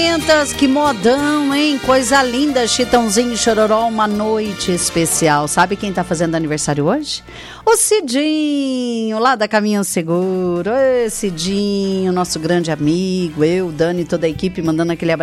Que modão, hein? Coisa linda, Chitãozinho e Chororó, uma noite especial. Sabe quem tá fazendo aniversário hoje? O Cidinho, lá da Caminhão Seguro. Ê, Cidinho, nosso grande amigo, eu, Dani e toda a equipe mandando aquele abraço